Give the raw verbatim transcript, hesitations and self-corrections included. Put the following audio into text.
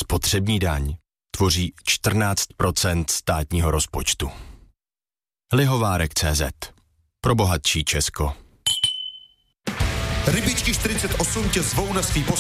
spotřební daň tvoří čtrnáct procent státního rozpočtu. Lihovárek tečka cé zet. Pro bohatší Česko. Rybičky čtyřicet osm tě zvou na svý